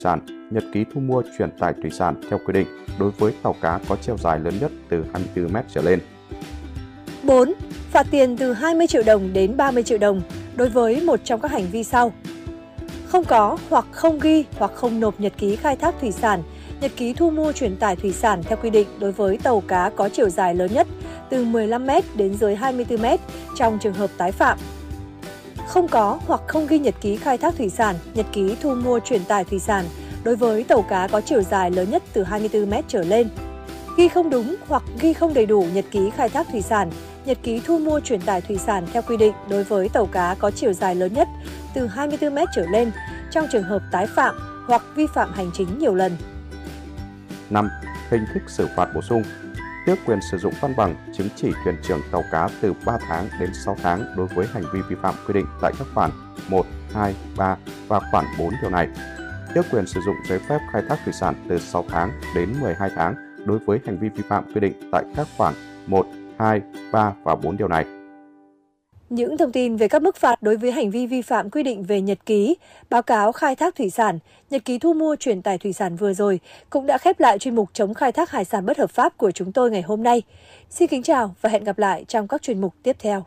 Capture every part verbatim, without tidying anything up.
sản, nhật ký thu mua chuyển tải thủy sản theo quy định đối với tàu cá có chiều dài lớn nhất từ hai mươi tư mét trở lên. bốn. Phạt tiền từ hai mươi triệu đồng đến ba mươi triệu đồng đối với một trong các hành vi sau: không có hoặc không ghi hoặc không nộp nhật ký khai thác thủy sản, nhật ký thu mua chuyển tải thủy sản theo quy định đối với tàu cá có chiều dài lớn nhất từ mười lăm mét đến dưới hai mươi tư mét trong trường hợp tái phạm. Không có hoặc không ghi nhật ký khai thác thủy sản, nhật ký thu mua chuyển tải thủy sản đối với tàu cá có chiều dài lớn nhất từ hai mươi tư mét trở lên. Ghi không đúng hoặc ghi không đầy đủ nhật ký khai thác thủy sản, nhật ký thu mua chuyển tải thủy sản theo quy định đối với tàu cá có chiều dài lớn nhất từ hai mươi tư mét trở lên trong trường hợp tái phạm hoặc vi phạm hành chính nhiều lần. năm. Hình thức xử phạt bổ sung: tước quyền sử dụng văn bằng chứng chỉ thuyền trưởng tàu cá từ ba tháng đến sáu tháng đối với hành vi vi phạm quy định tại các khoản một, hai, ba và khoản bốn điều này. Tước quyền sử dụng giấy phép khai thác thủy sản từ sáu tháng đến mười hai tháng đối với hành vi vi phạm quy định tại các khoản một, hai, ba và bốn điều này. Những thông tin về các mức phạt đối với hành vi vi phạm quy định về nhật ký, báo cáo khai thác thủy sản, nhật ký thu mua chuyển tải thủy sản vừa rồi cũng đã khép lại chuyên mục chống khai thác hải sản bất hợp pháp của chúng tôi ngày hôm nay. Xin kính chào và hẹn gặp lại trong các chuyên mục tiếp theo.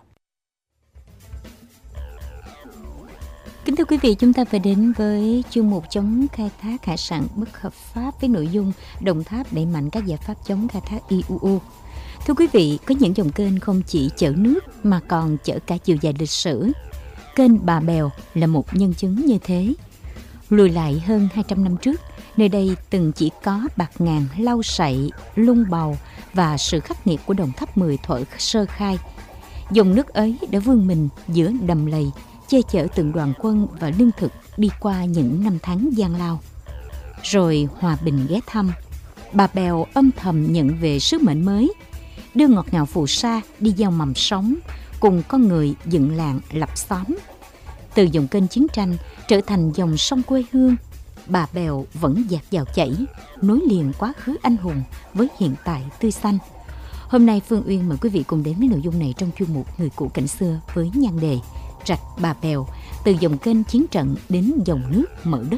Kính thưa quý vị, chúng ta phải đến với chuyên mục chống khai thác hải sản bất hợp pháp với nội dung Đồng Tháp đẩy mạnh các giải pháp chống khai thác i u u. Thưa quý vị, có những dòng kênh không chỉ chở nước mà còn chở cả chiều dài lịch sử. Kênh Bà Bèo là một nhân chứng như thế. Lùi lại hơn hai trăm năm trước, nơi đây từng chỉ có bạt ngàn, lau sậy, lung bầu và sự khắc nghiệt của Đồng Tháp mười thuở sơ khai. Dòng nước ấy đã vươn mình giữa đầm lầy, che chở từng đoàn quân và lương thực đi qua những năm tháng gian lao. Rồi hòa bình ghé thăm, Bà Bèo âm thầm nhận về sứ mệnh mới, đưa ngọt ngào phù sa đi gieo mầm sống, cùng con người dựng làng lập xóm. Từ dòng kênh chiến tranh trở thành dòng sông quê hương, Bà Bèo vẫn dạt dào chảy, nối liền quá khứ anh hùng với hiện tại tươi xanh. Hôm nay Phương Uyên mời quý vị cùng đến với nội dung này trong chuyên mục Người cũ cảnh xưa với nhan đề Rạch Bà Bèo, từ dòng kênh chiến trận đến dòng nước mở đất.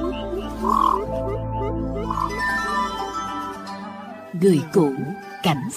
Người cũ cảnh